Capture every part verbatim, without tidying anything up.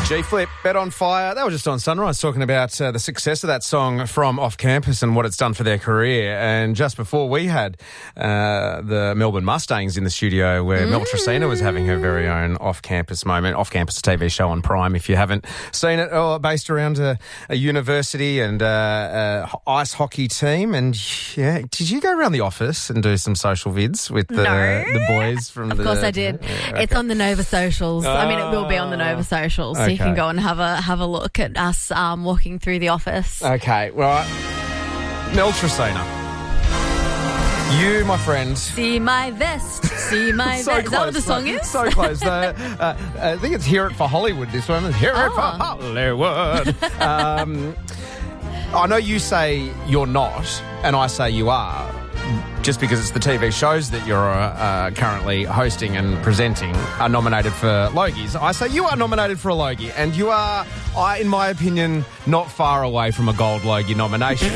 G-Flip, Bet on Fire. They were just on Sunrise talking about uh, the success of that song from Off Campus and what it's done for their career. And just before we had uh, the Melbourne Mustangs in the studio where mm. Mel Tresina was having her very own Off Campus moment. Off Campus T V show on Prime. If you haven't seen it, oh, based around a, a university and uh, a ice hockey team. And yeah, did you go around the office and do some social vids with the, no. the boys from of the... Of course I did. Yeah, okay. It's on the Nova socials. Oh. I mean, it will be on the Nova socials. So Okay. you can go and have a have a look at us um, walking through the office. Okay, right. Mel Tresina. You, my friend. See my vest. See my So vest. Is that what the close, song so, is? So close. Uh, uh, I think it's Hear It for Hollywood, this one. Hear It Oh. for Hollywood. um, I know you say you're not, and I say you are. Just because it's the T V shows that you're uh, currently hosting and presenting are nominated for Logies. I say you are nominated for a Logie, and you are, I, in my opinion, not far away from a Gold Logie nomination.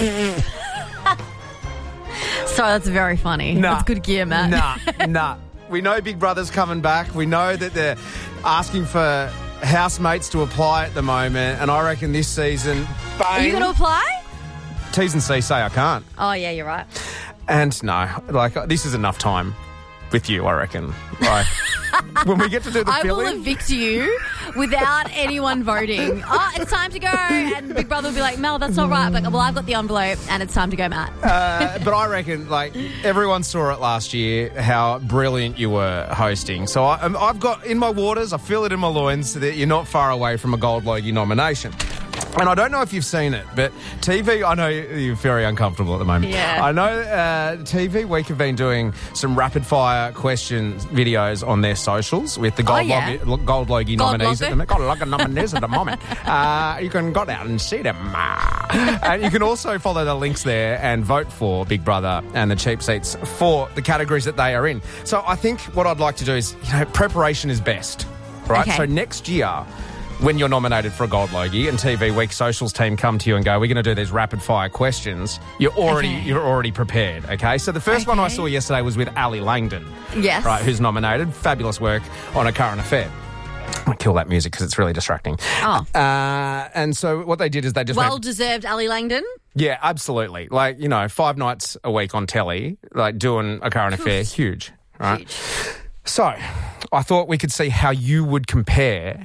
Sorry, that's very funny. Nah. That's good gear, Matt. Nah, nah. We know Big Brother's coming back. We know that they're asking for housemates to apply at the moment, and I reckon this season, bang. Are you going to apply? T's and C's say I can't. Oh, yeah, you're right. And no, like, this is enough time with you, I reckon. Like, when we get to do the I will filling... evict you without anyone voting. Oh, it's time to go. And Big Brother will be like, Mel, that's not right. But, well, I've got the envelope and it's time to go, Matt. uh, but I reckon, like, everyone saw it last year, how brilliant you were hosting. So I, um, I've got, in my waters, I feel it in my loins that you're not far away from a Gold Logie nomination. And I don't know if you've seen it, but T V, I know you're very uncomfortable at the moment. Yeah. I know uh, T V Week have been doing some rapid-fire questions videos on their socials with the Gold, Oh, yeah. Logie, Gold Logie Gold nominees Logie. at the Gold Logie nominees at the moment. Uh, you can go down and see them. And you can also follow the links there and vote for Big Brother and the Cheap Seats for the categories that they are in. So I think what I'd like to do is, you know, preparation is best, right? Okay. So next year, when you're nominated for a Gold Logie and T V Week Socials team come to you and go, we're going to do these rapid fire questions, you're already Okay. you're already prepared, okay? So the first one I Okay. saw yesterday was with Ali Langdon, Yes. right, who's nominated. Fabulous work on A Current Affair. I'm going to kill that music because it's really distracting. Oh. Uh, and so what they did is they just Well went, deserved, Ali Langdon. yeah, absolutely. Like, you know, five nights a week on telly, like doing A Current Affair, huge, right? Huge. So I thought we could see how you would compare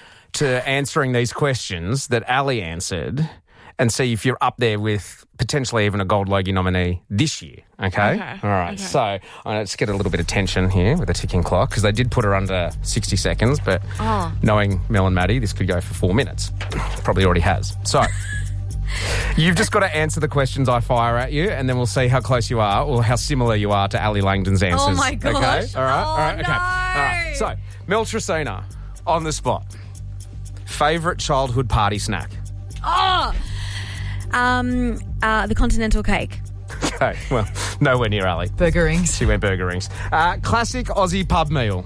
to answering these questions that Ali answered and see if you're up there with potentially even a Gold Logie nominee this year, okay? Okay, All right, okay. so uh, let's get a little bit of tension here with a ticking clock because they did put her under sixty seconds, but Oh. knowing Mel and Maddie, this could go for four minutes. Probably already has. So... You've just got to answer the questions I fire at you, and then we'll see how close you are or how similar you are to Ali Langdon's answers. Oh, my gosh. Okay? All right, Oh, all right, okay. no. All right. So, Mel Tresina, on the spot. Favourite childhood party snack? Oh! Um, uh, the continental cake. Okay, well, nowhere near Ali. Burger rings. She went burger rings. Uh, classic Aussie pub meal.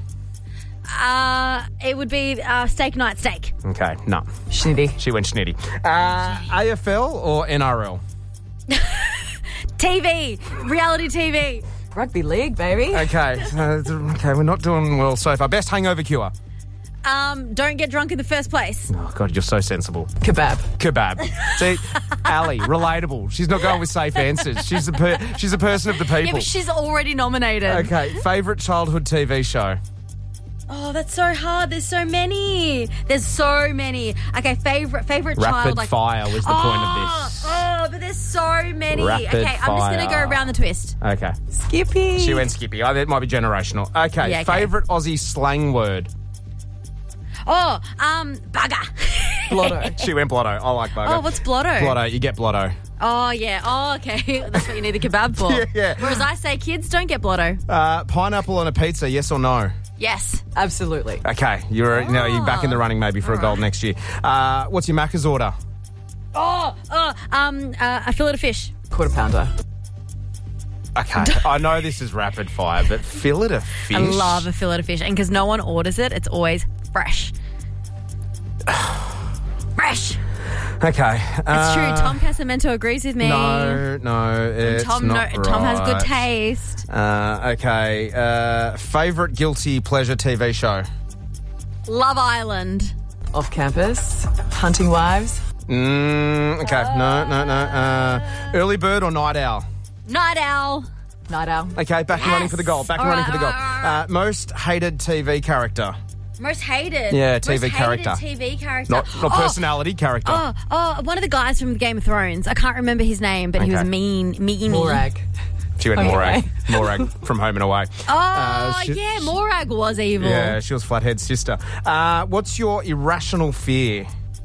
Uh, it would be uh, steak night steak. Okay, no. Schnitty. She went schnitty. Uh, A F L or N R L? T V. Reality T V. Rugby league, baby. Okay, uh, okay, we're not doing well so far. Best hangover cure? Um, don't get drunk in the first place. Oh, God, you're so sensible. Kebab. Kebab. See, Ali, relatable. She's not going with safe answers. She's a per- she's a person of the people. Yeah, but she's already nominated. Okay, favourite childhood T V show? Oh, that's so hard. There's so many. There's so many. Okay, favorite favorite Rapid child. Like, fire was the oh, point of this. Oh, but there's so many. Rapid okay, I'm just going to go fire. around the twist. Okay. Skippy. She went Skippy. Oh, that might be generational. Okay, Yeah, okay. favourite Aussie slang word? Oh, um, bugger. Blotto. She went blotto. I like bugger. Oh, what's blotto? Blotto, you get blotto. Oh, yeah. Oh, okay. That's what you need the kebab for. Yeah, yeah. Whereas I say, kids, don't get blotto. Uh, pineapple on a pizza, yes or no? Yes. Absolutely. Okay, you're no, you're back in the running maybe for a gold next year. Uh, what's your Macca's order? Oh, oh, um, uh, a fillet of fish. Quarter pounder. Okay, I know this is rapid fire, but fillet of fish. I love a fillet of fish. And because no one orders it, it's always fresh. Fresh. Okay. It's uh, true. Tom Casamento agrees with me. No, no, it's Tom, not no, Tom has good right. taste. Uh, okay. Uh, favourite guilty pleasure T V show? Love Island. Off campus. Hunting wives. Mm, okay, no, no, no. Uh, early bird or night owl? Night owl. Night owl. Okay, back and running for the goal. Back and All running right, for the goal. all right, all right. Uh, most hated T V character. Most hated. Yeah, T V Most character. Hated T V character. Not, not oh, personality, character. Oh, oh, one of the guys from Game of Thrones. I can't remember his name, but he was Okay. mean, meany. Morag. She went Home and Morag. Away. Morag from Home and Away. Oh, Uh, she- yeah, Morag was evil. Yeah, she was Flathead's sister. Uh, what's your irrational fear?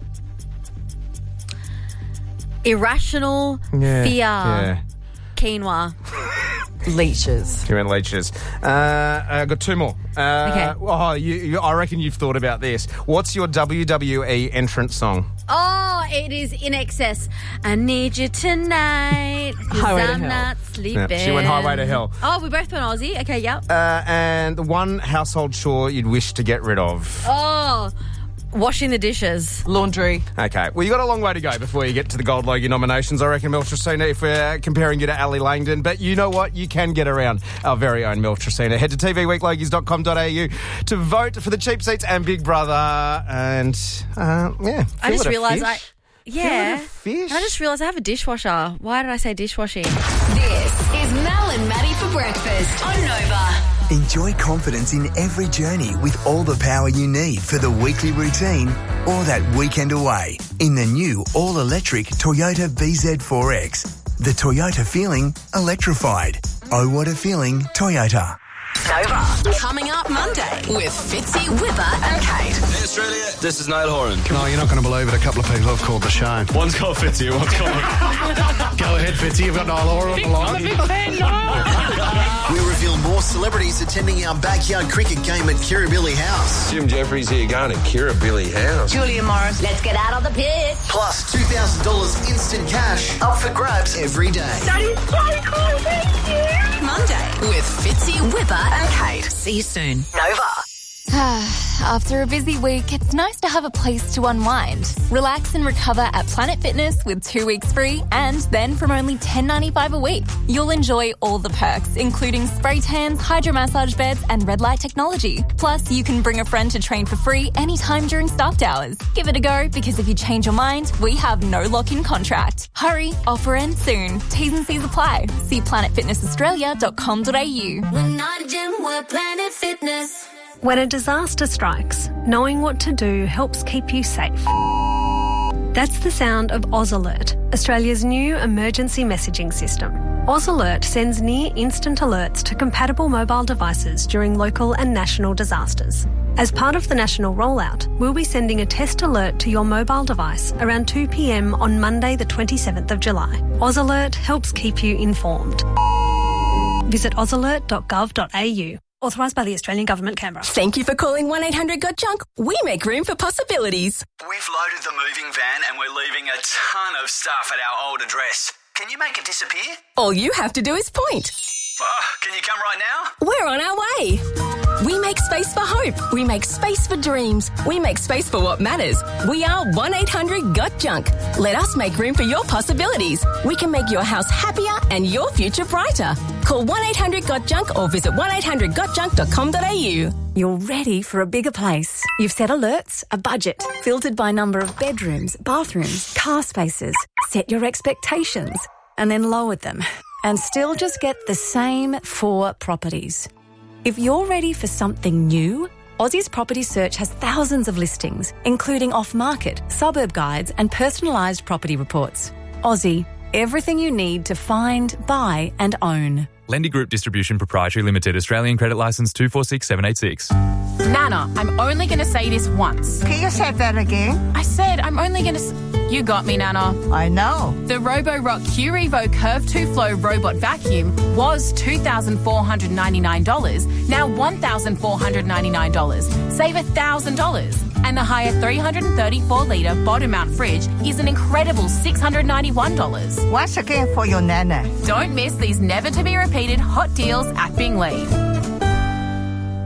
Irrational Yeah, fear. Yeah. Quinoa. Leeches. She went leeches. Uh, I got two more. Uh, Okay. Oh, you, you, I reckon you've thought about this. What's your W W E entrance song? Oh, it is In Excess. I need you tonight. 'Cause Highway to I'm Hell. not sleeping. Yeah, she went Highway to Hell. Oh, we both went Aussie. Okay, yep. Uh, and the one household chore you'd wish to get rid of? Oh, washing the dishes. Laundry. Okay, well, you got a long way to go before you get to the Gold Logie nominations, I reckon, Mel Tresina, if we're comparing you to Ali Langdon. But you know what? You can get around our very own Mel Tresina. Head to t v week logies dot com dot a u to vote for the cheap seats and Big Brother. And, uh, yeah. I just feel it a realised fish. I... Yeah. Feel it a fish. I just realised I have a dishwasher. Why did I say dishwashing? This is Mel and Maddie for breakfast on Nova. Enjoy confidence in every journey with all the power you need for the weekly routine or that weekend away in the new all-electric Toyota B Z four X. The Toyota feeling electrified. Oh, what a feeling, Toyota. Nova. Coming up Monday with Fitzy, Whipper and Kate. Hey Australia, this is Niall Horan. No, you're not going to believe it. A couple of people have called the show. One's called Fitzy, one's called... Go ahead, Fitzy. You've got Niall Horan on the line. We reveal more celebrities attending our backyard cricket game at Kirribilli House. Jim Jeffries here going to Kirribilli House. Julia Morris. Let's get out on the pitch. Plus two thousand dollars instant cash up for grabs every day. That is so cool. Thank you. Monday with Fitzy, Whipper and Kate. See you soon. Nova. After a busy week, it's nice to have a place to unwind. Relax and recover at Planet Fitness with two weeks free, and then from only ten dollars ninety-five a week, you'll enjoy all the perks, including spray tans, hydro massage beds, and red light technology. Plus, you can bring a friend to train for free anytime during staffed hours. Give it a go, because if you change your mind, we have no lock-in contract. Hurry, offer ends soon. T's and C's apply. See planet fitness australia dot com dot a u. We're not a gym, we're Planet Fitness. When a disaster strikes, knowing what to do helps keep you safe. That's the sound of Oz Alert, Australia's new emergency messaging system. Oz Alert sends near-instant alerts to compatible mobile devices during local and national disasters. As part of the national rollout, we'll be sending a test alert to your mobile device around two p m on Monday the twenty-seventh of July. Oz Alert helps keep you informed. Visit oz alert dot gov dot a u. Authorised by the Australian Government, Canberra. Thank you for calling one eight hundred got junk. We make room for possibilities. We've loaded the moving van and we're leaving a ton of stuff at our old address. Can you make it disappear? All you have to do is point. Oh, can you come right now? We're on our way. We make space for hope. We make space for dreams. We make space for what matters. We are one eight hundred got junk. Let us make room for your possibilities. We can make your house happier and your future brighter. Call one eight hundred got junk or visit one eight hundred got junk dot com dot a u. You're ready for a bigger place. You've set alerts, a budget, filtered by number of bedrooms, bathrooms, car spaces. Set your expectations and then lowered them. And still just get the same four properties. If you're ready for something new, Aussie's Property Search has thousands of listings, including off-market, suburb guides and personalised property reports. Aussie, everything you need to find, buy and own. Lendy Group Distribution Proprietary Limited, Australian Credit Licence two four six seven eight six. Nana, I'm only going to say this once. Can you say that again? I said I'm only going to... S- you got me, Nana. I know. The Roborock Q Evo Curve two Flow Robot Vacuum was two thousand four hundred ninety-nine dollars, now one thousand four hundred ninety-nine dollars. Save one thousand dollars. And the higher three hundred thirty-four litre bottom mount fridge is an incredible six hundred ninety-one dollars. Once again for your Nana. Don't miss these never-to-be-repeated hot deals at Bingley.